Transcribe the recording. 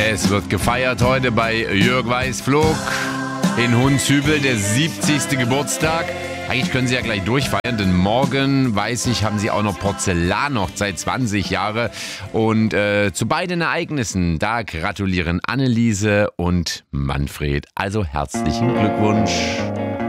Es wird gefeiert heute bei Jörg Weißflog in Hundshübel, der 70. Geburtstag. Eigentlich können Sie ja gleich durchfeiern, denn morgen, weiß ich, haben Sie auch noch Porzellanhochzeit, 20 Jahre. Und zu beiden Ereignissen, da gratulieren Anneliese und Manfred. Also herzlichen Glückwunsch.